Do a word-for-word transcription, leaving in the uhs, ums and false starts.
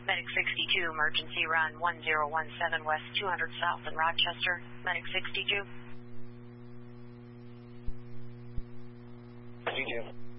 Medic sixty-two, emergency run one zero one seven west two hundred south in Rochester. Medic sixty-two. sixty-two.